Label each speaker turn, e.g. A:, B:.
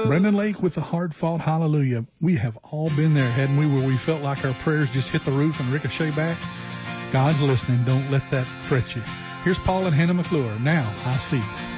A: Brendan Lake with the hard-fought hallelujah. We have all been there, hadn't we, where we felt like our prayers just hit the roof and ricochet back? God's listening. Don't let that fret you. Here's Paul and Hannah McClure. Now I see.